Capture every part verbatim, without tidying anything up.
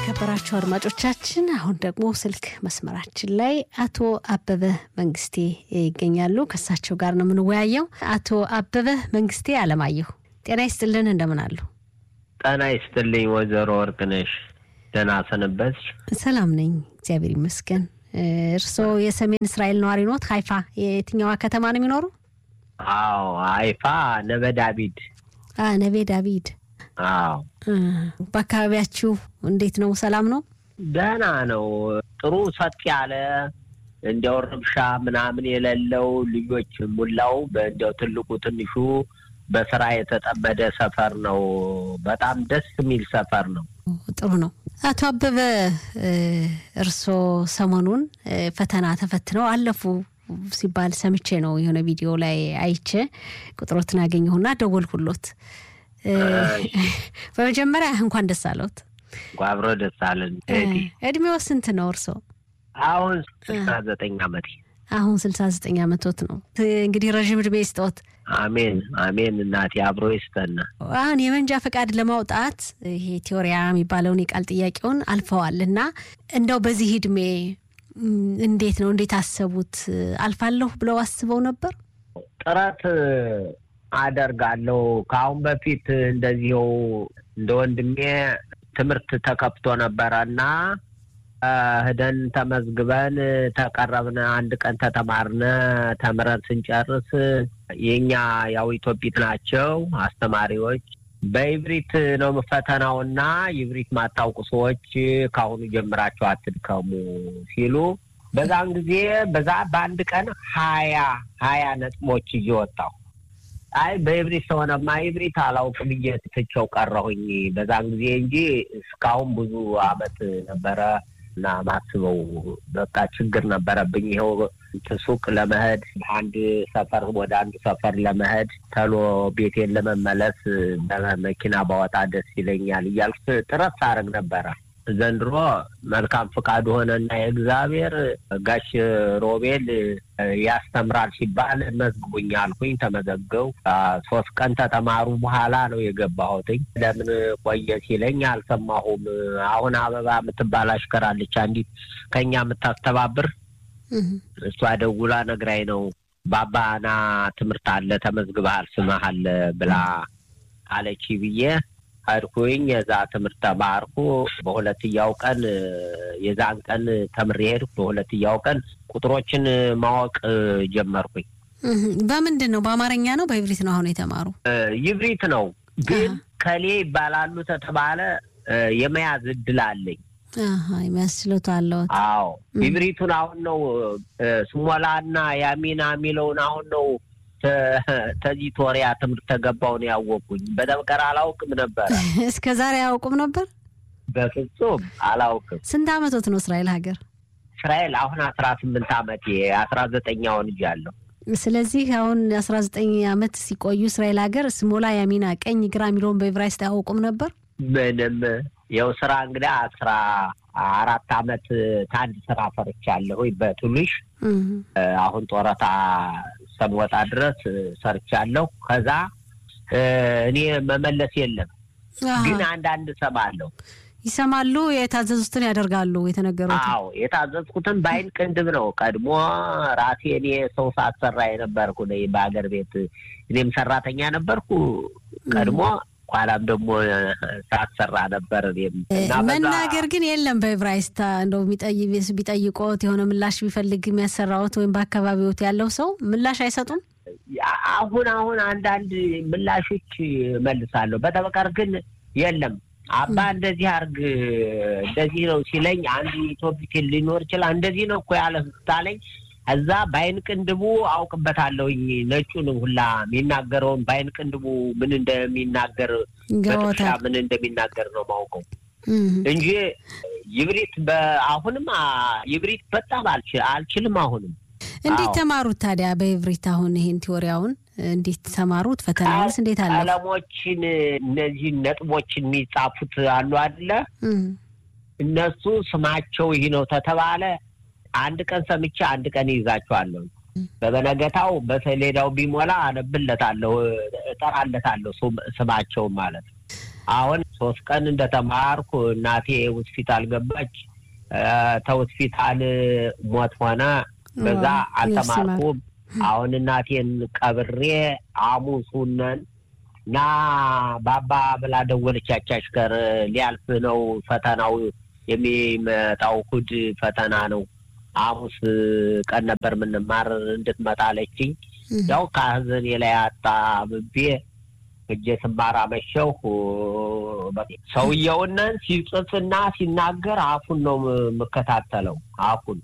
የተከበራችሁ አድማጮቻችን አሁን ደግሞ ስልክ መስመራችን ላይ አቶ አበበ መንግስቴ ይገኛሉ። ከሳቸው ጋር ነው የምንወያየው። አቶ አበበ መንግስቴ አለማየሁ ጤና ይስጥልን፣ እንደምን አሉ? ጤና ይስጥልኝ ወይዘሮ ወርቅነሽ፣ ደህና ሰነበትሽ? ሰላም ነኝ እግዚአብሔር ይመስገን። እርስዎ የሰሜን እስራኤል ነዋሪ ኖት? ሃይፋ የትኛዋ ከተማ ነው የሚኖሩ? አዎ ሃይፋ ነቤ ዳቪድ። አ ነቤ ዳቪድ። አዎ በአካባቢያችሁ እንዴት ነው? ሰላም ነው? ደህና ነው። ጥሩ ሰጥ ያለ እንደው ረብሻ ምናምን የሌለው ልጆች ሙላው በእንደው ትልቁ ትንሹ በስራ የተጠመደ ሰፈር ነው። በጣም ደስ የሚል ሰፈር ነው። ጥሩ ነው። አቶ አበበ እርስዎ ሰሞኑን ፈተና ተፈትነው አለፉ ሲባል ሰምቼ ነው የሆነ ቪዲዮ ላይ አይቼ ቁጥሮትን አገኘሁና ደወልኩሎት። በመጀመሪያ እንኳን ደስ አለዎት። ጓብሮ ደስ አለን። እድሜው ስንት ነው እርስዎ? አሁን ስልሳ ዘጠኝ ዓመት። አሁን ስልሳ ዘጠኝ ዓመቶት ነው። እንግዲህ ረጅም እድሜ ይስጥዎት። አሜን አሜን። እናቴ አብሮ ይስጠና። አሁን የመንጃ ፈቃድ ለማውጣት ይሄ ቲዮሪያ የሚባለውን የቃል ጥያቄውን አልፈዋልና እንደው በዚህ እድሜ እንዴት ነው እንዴት አሰቡት? አልፋለሁ ብለው አስበው ነበር? ጥረት አደርጋለሁ። ካሁን በፊት እንደዚህው እንደ ወንድሜ ትምህርት ተከፍቶ ነበርና ሄደን ተመዝግበን ተቀረብን። አንድ ቀን ተተማርነ። ተምረን ስንጨርስ የኛ ያው ኢትዮጵያት ናቸው አስተማሪዎች በኢብሪት ነው ፈተናውና ኢብሪት ማታውቁ ሰዎች ካሁኑ ጀምራችሁ አትድከሙ ሲሉ በዛን ጊዜ በዛ በአንድ ቀን ሀያ ሀያ ነጥቦች ይወጣው። አይ በኢብሪት ሆነማ ኢብሪት አላውቅም ብዬ ትቼው ቀረሁኝ በዛን ጊዜ እንጂ እስካሁን ብዙ አመት ነበረ እና ማስበው በቃ ችግር ነበረብኝ። ይሄው ሱቅ ለመሄድ አንድ ሰፈር ወደ አንድ ሰፈር ለመሄድ ተሎ ቤቴን ለመመለስ በመኪና ባወጣ ደስ ይለኛል እያልኩ ጥረት ሳረግ ነበር። ዘንድሮ መልካም ፍቃድ ሆነና የእግዚአብሔር ጋሽ ሮቤል ያስተምራል ሲባል መዝግቡኝ አልኩኝ። ተመዘገው ሶስት ቀን ተተማሩ በኋላ ነው የገባሁት። ለምን ቆየ ሲለኝ አልሰማሁም። አሁን አበባ የምትባል አሽከራለች አንዲት ከኛ የምታስተባብር እሷ ደውላ ነግራይ ነው ባባና ትምህርት አለ ተመዝግበሃል ስምህ አለ ብላ አለች ብዬ አርኩኝ። የዛ ትምህርት ተማርኩ። በሁለተኛው ቀን የዛን ቀን ተምሬ ሄድኩ። በሁለተኛው ቀን ቁጥሮችን ማወቅ ጀመርኩኝ። በምንድን ነው? በአማርኛ ነው በኢብሪት ነው አሁን የተማሩ? ኢብሪት ነው ግን ከሌ ይባላሉ ተተባለ የመያዝ እድል አለኝ። አሃ የሚያስችሉት አለው። አዎ ኢብሪቱን አሁን ነው ስሞላና ያሚና ሚለውን አሁን ነው ተዚቶሪያ ትምህርት ተገባው ነው ያወቁኝ። በደምቀራ አላውቅም ነበር። እስከ ዛሬ አያውቁም ነበር? በፍጹም አላውቅም። ስንት አመቶት ነው እስራኤል ሀገር? እስራኤል አሁን አስራ ስምንት አመት አስራ ዘጠኝ አሁን ይያለው። ስለዚህ አሁን አስራ ዘጠኝ አመት ሲቆዩ እስራኤል ሀገር ስሞላ ያሚና ቀኝ ግራ ሚለውን በኢብራይስጥ አያውቁም ነበር? ምንም ያው ስራ እንግዲህ አስራ አራት አመት ታንድ ስራ ፈርቻለሁ በቱልሽ። አሁን ጦራታ ሰሞታ ድረስ ሰርቻለሁ። ከዛ እኔ መመለስ የለም ግን አንድ አንድ ሰማለሁ። ይሰማሉ፣ የታዘዙትን ያደርጋሉ። የተነገሩት አዎ የታዘዝኩትን ባይን ቅንድብ ነው። ቀድሞ ራሴ እኔ ሰው ሳሰራ የነበርኩ ነኝ በአገር ቤት። እኔም ሰራተኛ ነበርኩ ቀድሞ። ኋላም ደግሞ ሳሰራ ነበር። መናገር ግን የለም በኢብራይስጥ እንደው የሚጠይቅ ቢጠይቆት የሆነ ምላሽ ቢፈልግ የሚያሰራውት ወይም በአካባቢዎት ያለው ሰው ምላሽ አይሰጡም? አሁን አሁን አንዳንድ ምላሾች መልሳለሁ። በተበቀር ግን የለም። አባ እንደዚህ አርግ እንደዚህ ነው ሲለኝ አንድ ኢትዮጵያ ሊኖር ይችላል እንደዚህ ነው እኮ ያለ ስታለኝ እዛ ባይን ቅንድቡ አውቅበታለሁኝ። ነጩን ሁላ የሚናገረውን ባይን ቅንድቡ ምን እንደሚናገር በተሻ ምን እንደሚናገር ነው ማውቀው እንጂ ኢብሪት በአሁንም ኢብሪት በጣም አልችልም። አሁንም እንዴት ተማሩት ታዲያ በኢብሪት? አሁን ይሄን ቲዮሪያውን እንዴት ተማሩት? ፈተናውስ እንዴት አለ? ቀለሞችን እነዚህ ነጥቦችን የሚጻፉት አሉ አይደለ? እነሱ ስማቸው ይሄ ነው ተተባለ አንድ ቀን ሰምቼ አንድ ቀን ይዛቸዋለሁ። በበነገታው በሰሌዳው ቢሞላ አነብለታለሁ እጠራለታለሁ ስማቸው ማለት አሁን ሶስት ቀን እንደተማርኩ እናቴ ሆስፒታል ገባች ተሆስፒታል ሞት ሆነ በዛ አልተማርኩም አሁን እናቴን ቀብሬ አሙሱነን ና ባባ ብላ ደወለቻቻች ጋር ሊያልፍ ነው ፈተናው የሚመጣው ኩድ ፈተና ነው አሙስ ቀን ነበር ምን ማር እንድትመጣለችኝ ያው ካህዘን ላይ አጣ ብቤ እጄ ስማራ መሸው ሰውየውና ሲጽፍና ሲናገር አፉን ነው መከታተለው አፉን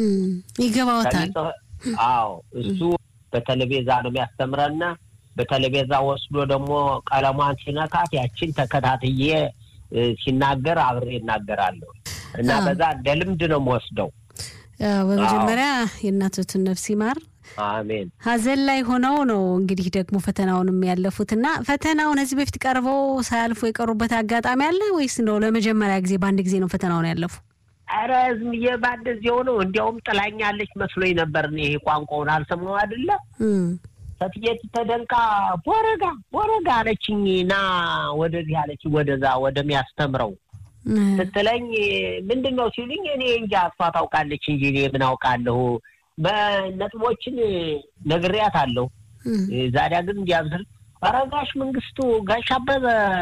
ይገባውታል አዎ እሱ በቴሌቪዥን ነው የሚያስተምረና በቴሌቪዥን ወስዶ ደግሞ ቀለሟን ሲነካት ያችን ተከታትዬ ሲናገር አብሬ እናገራለሁ እና በዛ እንደልምድ ነው ወስደው በመጀመሪያ የእናቶትን ነፍስ ይማር አሜን ሀዘን ላይ ሆነው ነው እንግዲህ ደግሞ ፈተናውንም ያለፉትና ፈተናውን እዚህ በፊት ቀርበው ሳያልፉ የቀሩበት አጋጣሚ አለ ወይስ ነው ለመጀመሪያ ጊዜ በአንድ ጊዜ ነው ፈተናውን ያለፉ አራዝም የባደዚው ነው እንዲያውም ጥላኛለች መስሎኝ ነበር ይሄ ቋንቋውን አልሰማው አይደለ ሰትየት ተደንቃ ቦረጋ ቦረጋ አለችኝና ወደዚህ አለች ወደዛ ወደሚያስተምረው ስትለኝ ምንድነው ሲሉኝ እኔ እንጃ አስፋታውቃለች እንጂ እኔ ምን አውቃለሁ በነጥቦችን ነግሬያታለሁ ዛሬያ ግን እንዲያብስል አረጋሽ መንግስቱ ጋሽ አበበ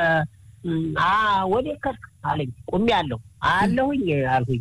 አ ወደ ከርክ አለኝ ቁም ያለው አለሁኝ አልሁኝ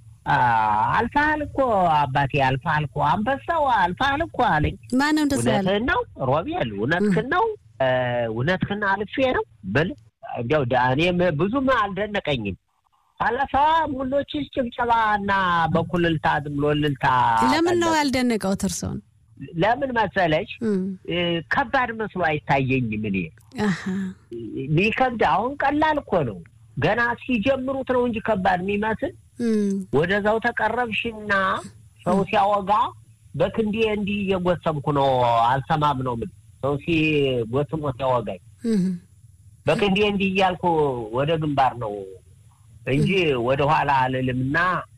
አልፋል እኮ አባቴ አልፋል እኮ አንበሳው አልፋል እኮ አለኝ ማን ነው እንደዛለ ነው ሮቢያል እውነትህን ነው እውነትህን አልፌ ነው በል እንዴው ዳኔም ብዙም አልደነቀኝም አላፋ ሙሎች ጭብጨባና በኩልልታ ዝምሎልልታ ለምን ነው ያልደነቀው ተርሶን ለምን መሰለሽ ከባድ መስሎ አይታየኝም እኔ አሃ ሊከብድ አሁን ቀላል እኮ ነው ገና ሲጀምሩት ነው እንጂ ከባድ የሚመስል ወደዛው ተቀረብሽና ሰው ሲያወጋ በክንዴ እንዲ የጎሰምኩ ነው አልሰማም ነው ምን ሰው ሲጎስሞ ሲያወጋኝ በክንዴ እንዲ ያልኩ ወደ ግንባር ነው እንጂ ወደ ኋላ አለልምና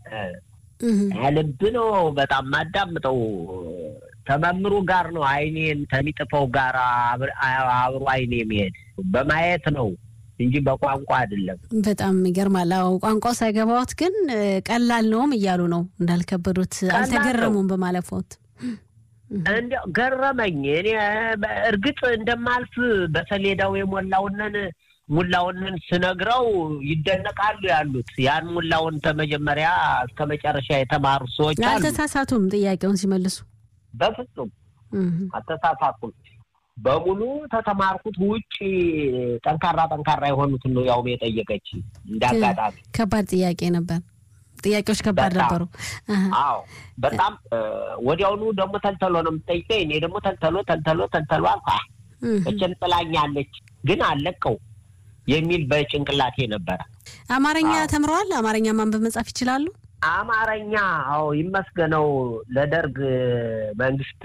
አለብ ነው በጣም ማዳምጠው ተመምሩ ጋር ነው አይኔን ተሚጥፈው ጋር አብሮ አይኔ የሚሄድ በማየት ነው እንጂ በቋንቋ አይደለም በጣም ይገርማል አው ቋንቋ ሳይገባውት ግን ቀላል ነውም ይያሉ ነው እንዳልከበዱት አልተገረሙም በማለፎት እንደ ገረመኝ እኔ እርግጥ እንደማልፍ በሰሌዳው የሞላውነን ሙላውነን ስነግረው ይደነቃሉ ያሉት ያን ሙላውን ተመጀመሪያ እስከ መጨረሻ የተማሩ ሰዎች አሉ አልተሳሳቱም ጥያቄውን ሲመልሱ በፍጹም አልተሳሳቱም በሙሉ ተተማርኩት ውጪ ጠንካራ ጠንካራ የሆኑት ነው ያው የጠየቀች እንዳጋጣሚ ከባድ ጥያቄ ነበር ጥያቄዎች ከባድ ነበሩ አዎ በጣም ወዲያውኑ ደግሞ ተልተሎ ነው የምትጠይቀኝ እኔ ደግሞ ተልተሎ ተልተሎ ተልተሎ አልኳ እቺን ጥላኛለች ግን አለቀው የሚል በጭንቅላቴ ነበር አማርኛ ተምሯል አማርኛ ማንበብ መጻፍ ይችላሉ አማርኛ አው ይመስገነው ለደርግ መንግስት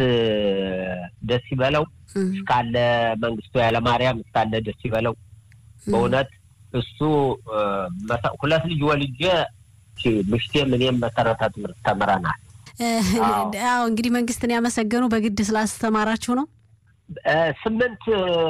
ደስ ይበለው እስካለ መንግስቱ ያለ ማርያም እስካለ ደስ ይበለው በእውነት እሱ ሁለት ልጅ ወልጄ ምሽቴ ምንም መሰረተ ትምህርት ተመረናል አው እንግዲህ መንግስትን ያመሰገኑ በግድ ስላስተማራችሁ ነው ስምንት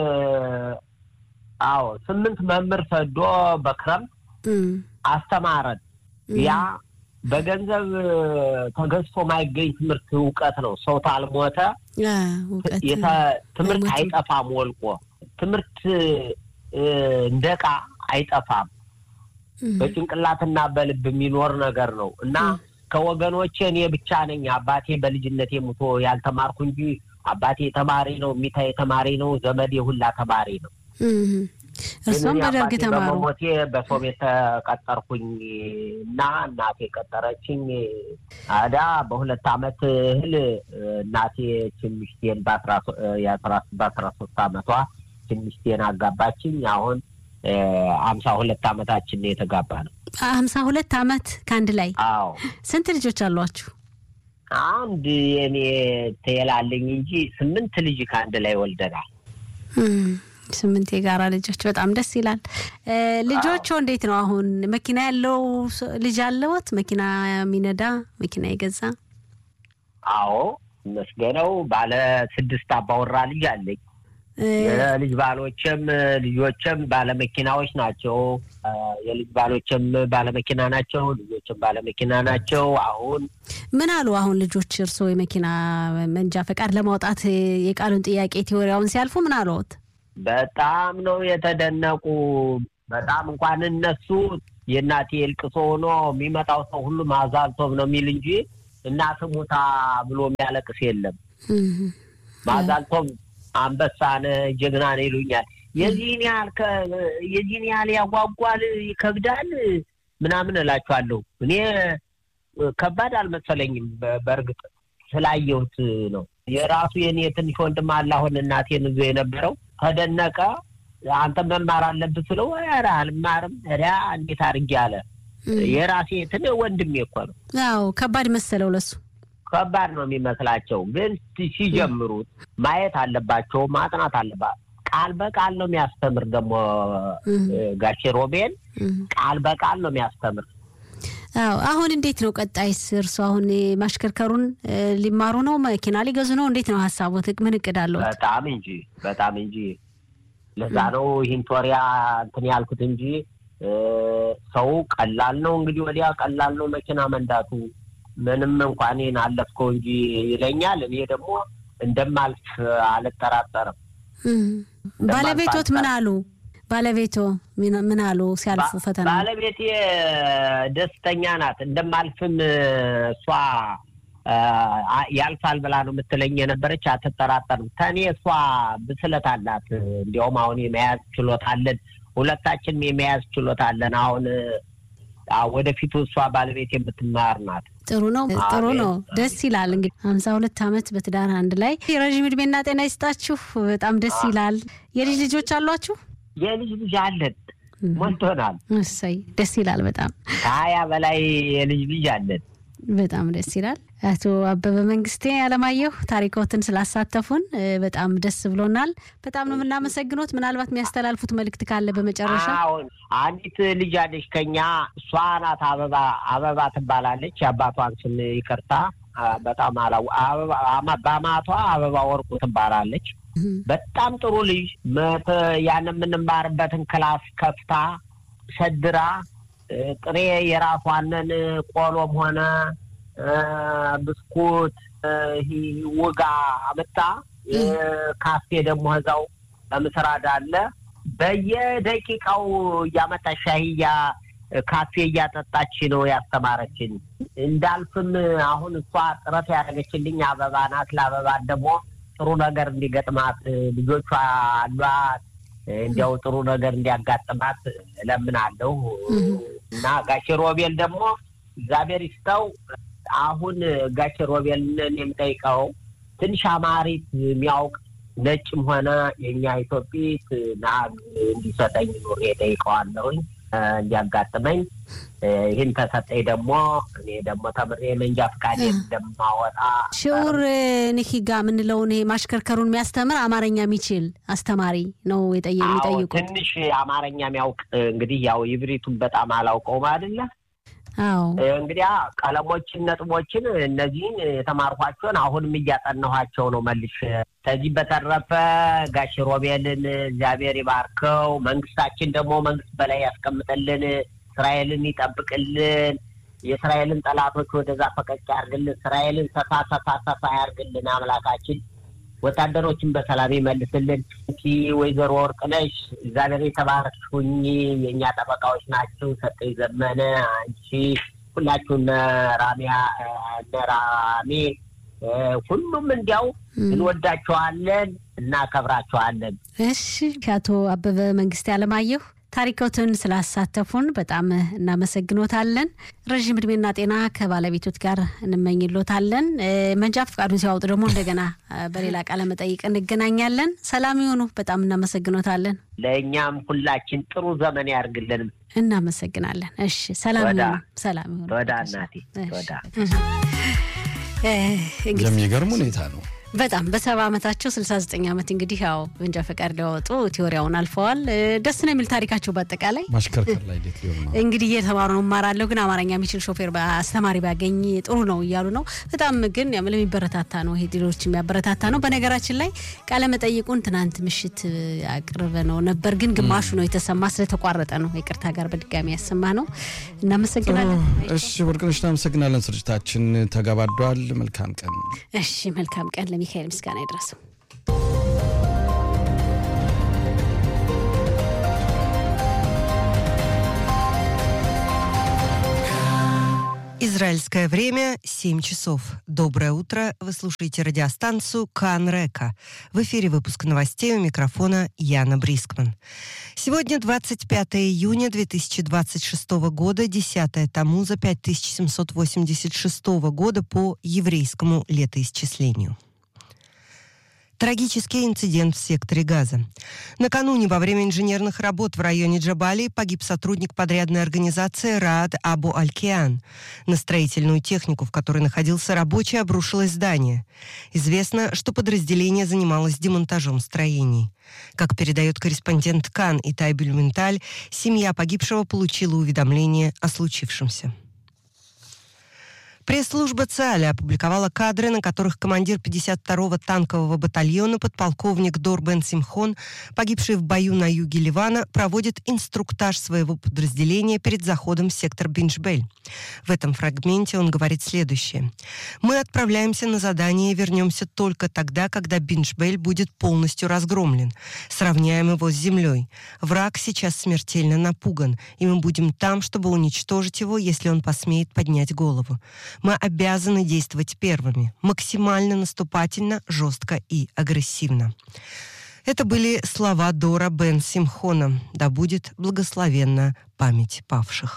አው ስምንት መምህር ሰዶ በክረም አስተማረን ያ በገንዘብ ተገዝቶ ማይገኝ ትምህርት ዕውቀት ነው ሰው ታልሞተ የታ ትምህርት አይጠፋም ወልቆ ትምህርት እንደቃ አይጠፋም በጭንቅላትና በልብ የሚኖር ነገር ነው እና ከወገኖቼ እኔ ብቻ ነኝ አባቴ በልጅነቴ ሙቶ ያልተማርኩ እንጂ አባቴ ተማሪ ነው ሚታይ ተማሪ ነው ዘመዴ ሁላ ተማሪ ነው እርሱም በደርግ ተማሩ ሞቴ በሶቪየት ተቀጠርኩኝና እናቴ ቀጠረችኝ አዳ በሁለት አመት እህል እናቴ ትንሽቴን በ13 አመቷ ትንሽቴን አጋባችኝ አሁን ሃምሳ ሁለት አመታችን የተጋባነው ሃምሳ ሁለት አመት ካንድ ላይ አዎ ስንት ልጆች አሏችሁ አንድ የኔ ተያላለኝ እንጂ ስምንት ልጅ ካንድ ላይ ወልደናል ስምንት የጋራ ልጆች በጣም ደስ ይላል ልጆቹ እንዴት ነው አሁን መኪና ያለው ልጅ አለዎት መኪና ሚነዳ መኪና ይገዛ አዎ መስገነው ባለ ስድስት አባወራ ልጅ አለኝ የልጅ ባሎችም ልጆችም ባለመኪናዎች ናቸው የልጅ ባሎችም ባለመኪና ናቸው ልጆችም ባለመኪና ናቸው አሁን ምን አሉ አሁን ልጆች እርሶ የመኪና መንጃ ፈቃድ ለማውጣት የቃሉን ጥያቄ ቲዮሪያውን ሲያልፉ ምን አሉት በጣም ነው የተደነቁ በጣም እንኳን እነሱ የናቲ ልቅሶ ነው የሚመጣው ሰው ሁሉ ማዛልቶብ ነው የሚል እንጂ እናት ሙታ ብሎ የሚያለቅስ የለም ማዛልቶብ አንበሳነ ጀግናነ ይሉኛል የዚህን ያህል የዚህን ያህል ያጓጓል ይከብዳል ምናምን እላችኋለሁ እኔ ከባድ አልመሰለኝም በርግጥ ስላየሁት ነው የራሱ የኔ ትንሽ ወንድም አላሁን እናቴን ይዞ የነበረው ተደነቀ አንተ መማር አለብህ ስለው ኧረ አልማርም ኧረ እንዴት አድርጌ አለ የራሴ ትነ ወንድሜ እኮ ነው አዎ ከባድ መሰለው ለሱ ከባድ ነው የሚመስላቸው ግን ሲጀምሩ ማየት አለባቸው ማጥናት አለባቸው ቃል በቃል ነው የሚያስተምር ደግሞ ጋሼ ሮቤል ቃል በቃል ነው የሚያስተምር አዎ አሁን እንዴት ነው ቀጣይስ እርሱ አሁን ማሽከርከሩን ሊማሩ ነው መኪና ሊገዙ ነው እንዴት ነው ሐሳቦት ምን እቅዳለው በጣም እንጂ በጣም እንጂ ለዛ ነው ይሄን ቶሪያ እንትን ያልኩት እንጂ ሰው ቀላል ነው እንግዲህ ወዲያ ቀላል ነው መኪና መንዳቱ ምንም እንኳን እኔን አለፍከው እንጂ ይለኛል እኔ ደግሞ እንደማልፍ አልተራጠርም ባለቤቶት ምን አሉ ባለቤቶ ምን አሉ ሲያልፉ ፈተና ባለቤቴ ደስተኛ ናት እንደማልፍም እሷ ያልፋል ብላ ነው የምትለኝ የነበረች አትተራጠርም ታኔ እሷ ብስለት አላት እንዲያውም አሁን የመያዝ ችሎታ አለን ሁለታችንም የመያዝ ችሎታ አለን አሁን ወደፊቱ እሷ ባለቤት የምትማር ናት ጥሩ ነው ጥሩ ነው ደስ ይላል እንግዲህ ሃምሳ ሁለት አመት በትዳር አንድ ላይ ረጅም እድሜና ጤና ይስጣችሁ በጣም ደስ ይላል የልጅ ልጆች አሏችሁ የልጅ ልጅ አለን ሞልቶናል እሰይ ደስ ይላል በጣም ሀያ በላይ የልጅ ልጅ አለን በጣም ደስ ይላል አቶ አበበ መንግስቴ አለማየሁ ታሪኮትን ስላሳተፉን በጣም ደስ ብሎናል በጣም ነው እናመሰግኖት ምናልባት የሚያስተላልፉት መልእክት ካለ በመጨረሻ አዎ አንዲት ልጅ አለች ከኛ ሷናት አበባ አበባ ትባላለች አባቷን ስም ይቅርታ በጣም አላው አበባ ባማቷ አበባ ወርቁ ትባላለች በጣም ጥሩ ልጅ ያን ምንማርበትን ክላስ ከፍታ ሸድራ ጥሬ የራሷንን ቆሎም ሆነ ብስኩት ወጋ አመጣ ካፌ ደግሞ እዛው ለምስራድ አለ በየደቂቃው ያመጣ ሻይያ ካፌ ያጠጣች ነው ያስተማረችን እንዳልፍም አሁን እሷ ጥረት ያደረገችልኝ አበባ ናት ለአበባ ደግሞ ጥሩ ነገር እንዲገጥማት ልጆቿ አሏት እንዲያው ጥሩ ነገር እንዲያጋጥማት ለምናለው እና ጋሼ ሮቤል ደግሞ እግዚአብሔር ይስጠው አሁን ጋሼ ሮቤልን የምጠይቀው ትንሽ አማሪት የሚያውቅ ነጭም ሆነ የኛ ኢትዮጵያዊት ናግ እንዲሰጠኝ ነው የጠይቀዋለሁ እንዲያጋጥመኝ ይሄን ተሰጠኝ ደግሞ እኔ ደግሞ ተምሬ መንጃ ፈቃድ እንደማወጣ ሹር ንሂጋ ምን ለው ነው ማሽከርከሩን የሚያስተምር አማርኛ የሚችል አስተማሪ ነው የሚጠይቁት ትንሽ አማርኛ የሚያውቅ እንግዲህ ያው ይብሪቱን በጣም አላውቀውም አይደለ አዎ እንግዲህ ቀለሞችን ነጥቦችን እነዚህን የተማርኳቸውን አሁንም እያጠናኋቸው ነው መልሽ ከዚህ በተረፈ ጋሼ ሮቤልን እግዚአብሔር ይባርከው መንግስታችን ደግሞ መንግስት በላይ ያስቀምጥልን እስራኤልን ይጠብቅልን የእስራኤልን ጠላቶች ወደዛ ፈቀቅ ያርግልን እስራኤልን ሰፋ ሰፋ ሰፋ ያርግልን አምላካችን ወታደሮችን በሰላም ይመልስልን እቺ ወይዘሮ ወርቅነሽ እግዚአብሔር የተባረክሁኝ የኛ ጠበቃዎች ናቸው ሰጠኝ ዘመነ አንቺ ሁላችሁም ራሚያ ነራሚ ሁሉም እንዲያው እንወዳቸዋለን እናከብራቸዋለን እሺ አቶ አበበ መንግስቴ አለማየሁ ታሪኮትን ስላሳተፉን በጣም እናመሰግኖታለን ረጅም እድሜና ጤና ከባለቤቶት ጋር እንመኝሎታለን መንጃ ፈቃዱን ሲያወጡ ደግሞ እንደገና በሌላ ቃለ መጠይቅ እንገናኛለን ሰላም ይሁኑ በጣም እናመሰግኖታለን ለኛም ሁላችን ጥሩ ዘመን ያርግልን እናመሰግናለን እሺ ሰላም ይሁኑ ሰላም ይሁኑ ወዳናቲ ወዳ የሚገርም ሁኔታ ነው በጣም በሰባ ዓመታቸው ስልሳ ዘጠኝ ዓመት እንግዲህ ያው ወንጃ ፈቃድ ሊያወጡ ቲዮሪያውን አልፈዋል። ደስ ነው የሚል ታሪካቸው በአጠቃላይ ማሽከርከር ላይ ዴት ሊሆን ነው እንግዲህ እየተማሩ ነው ማራለው ግን አማርኛ የሚችል ሾፌር አስተማሪ ባገኝ ጥሩ ነው እያሉ ነው። በጣም ግን ያምለ የሚበረታታ ነው ይሄ ዲሎች የሚያበረታታ ነው። በነገራችን ላይ ቃለ መጠይቁን ትናንት ምሽት አቅርበ ነው ነበር ግን ግማሹ ነው የተሰማ ስለተቋረጠ ነው ይቅርታ ጋር በድጋሚ ያሰማ ነው። እናመሰግናለን። እሺ ወርቅነሽ እናመሰግናለን። ስርጭታችን ተጋባዷል። መልካም ቀን። እሺ መልካም ቀን። ለሚካኤል ምስጋና ይድረሰው። Израильское время семь часов. Доброе утро. Вы слушаете радиостанцию Кан Река. В эфире выпуск новостей, у микрофона Яна Брискман. Сегодня двадцать пятое июня две тысячи двадцать шестого года, десятое Тамуза пять тысяч семьсот восемьдесят шестого года по еврейскому летоисчислению. Трагический инцидент в секторе Газа. Накануне во время инженерных работ в районе Джабалии погиб сотрудник подрядной организации Раад Абу Аль-Киан. На строительную технику, в которой находился рабочий, обрушилось здание. Известно, что подразделение занималось демонтажом строений. Как передает корреспондент Кан Итай Бюльменталь, семья погибшего получила уведомление о случившемся. Пресс-служба ЦАЛИ опубликовала кадры, на которых командир пятьдесят второго танкового батальона подполковник Дор Бен Симхон, погибший в бою на юге Ливана, проводит инструктаж своего подразделения перед заходом в сектор Биншбель. В этом фрагменте он говорит следующее. «Мы отправляемся на задание и вернемся только тогда, когда Биншбель будет полностью разгромлен. Сравняем его с землей. Враг сейчас смертельно напуган, и мы будем там, чтобы уничтожить его, если он посмеет поднять голову. Мы обязаны действовать первыми, максимально наступательно, жестко и агрессивно». Это были слова Дора Бен Симхона. Да будет благословенна память павших.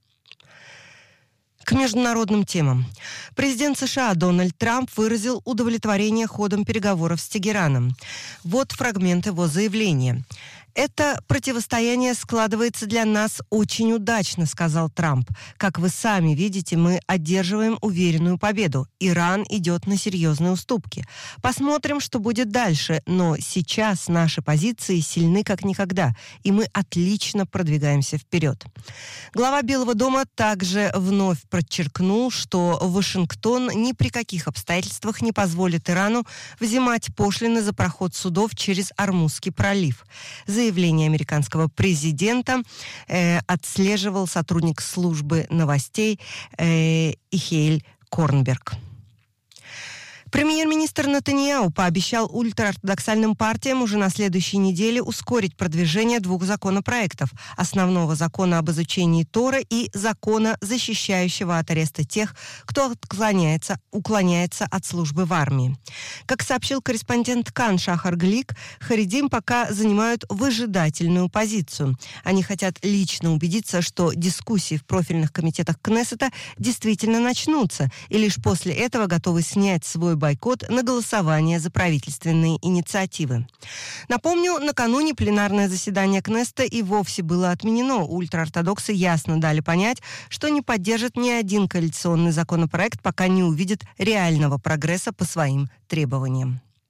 К международным темам. Президент США Дональд Трамп выразил удовлетворение ходом переговоров с Тегераном. Вот фрагмент его заявления. «Это противостояние складывается для нас очень удачно», — сказал Трамп. «Как вы сами видите, мы одерживаем уверенную победу. Иран идет на серьезные уступки. Посмотрим, что будет дальше, но сейчас наши позиции сильны как никогда, и мы отлично продвигаемся вперед». Глава Белого дома также вновь подчеркнул, что Вашингтон ни при каких обстоятельствах не позволит Ирану взимать пошлины за проход судов через Ормузский пролив. Заявление американского президента э, отслеживал сотрудник службы новостей э, Ихейль Корнберг. Премьер-министр Нетаньяху пообещал ультраортодоксальным партиям уже на следующей неделе ускорить продвижение двух законопроектов: основного закона об изучении Торы и закона, защищающего от ареста тех, кто отклоняется, уклоняется от службы в армии. Как сообщил корреспондент Кан Шахар Глик, харидим пока занимают выжидательную позицию. Они хотят лично убедиться, что дискуссии в профильных комитетах Кнессета действительно начнутся, и лишь после этого готовы снять свой бойкот на голосование за правительственные инициативы. Напомню, накануне пленарное заседание Кнессета и вовсе было отменено. Ультраортодоксы ясно дали понять, что не поддержат ни один коалиционный законопроект, пока не увидят реального прогресса по своим требованиям.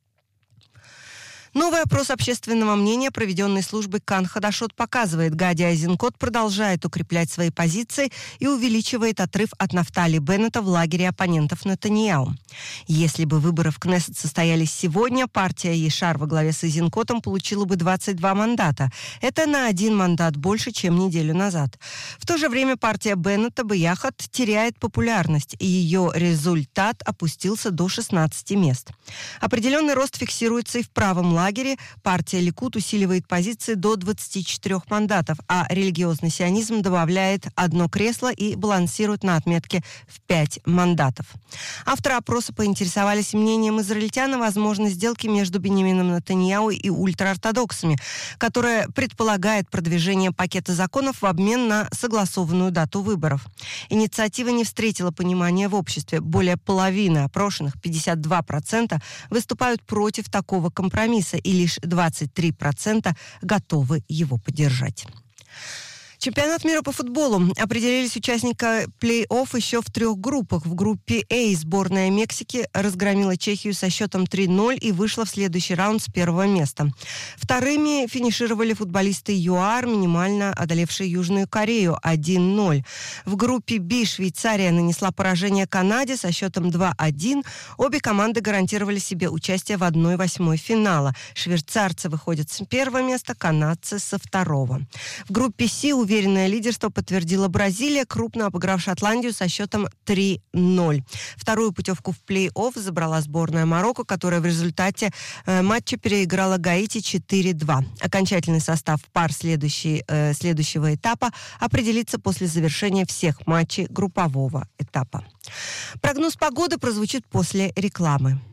Новый опрос общественного мнения, проведенный службой Кан Хадашот, показывает, Гади Айзенкот продолжает укреплять свои позиции и увеличивает отрыв от Нафтали Беннета в лагере оппонентов Нетаньяху. Если бы выборы в Кнессет состоялись сегодня, партия Ешар во главе с Айзенкотом получила бы двадцать два мандата. Это на один мандат больше, чем неделю назад. В то же время партия Беннета Бияхат теряет популярность, и ее результат опустился до шестнадцати мест. Определенный рост фиксируется и в правом лагере. лагере партия Ликут усиливает позиции до двадцати четырёх мандатов, а религиозный сионизм добавляет одно кресло и балансирует на отметке в пять мандатов. Авторы опроса поинтересовались мнением израильтян о возможной сделке между Биньямином Нетаньяху и ультраортодоксами, которая предполагает продвижение пакета законов в обмен на согласованную дату выборов. Инициатива не встретила понимания в обществе. Более половины опрошенных, пятьдесят два процента, выступают против такого компромисса, и лишь двадцать три процента готовы его поддержать. Чемпионат мира по футболу. Определились участники плей-офф еще в трех группах. В группе А сборная Мексики разгромила Чехию со счетом три ноль и вышла в следующий раунд с первого места. Вторыми финишировали футболисты ЮАР, минимально одолевшие Южную Корею один ноль. В группе Б Швейцария нанесла поражение Канаде со счетом два один. Обе команды гарантировали себе участие в одной восьмой финала. Швейцарцы выходят с первого места, канадцы со второго. В группе С уверенное лидерство подтвердила Бразилия, крупно обыграв Шотландию со счетом три ноль. Вторую путевку в плей-офф забрала сборная Марокко, которая в результате э, матча переиграла Гаити четыре два. Окончательный состав пар следующий, э, следующего этапа определится после завершения всех матчей группового этапа. Прогноз погоды прозвучит после рекламы.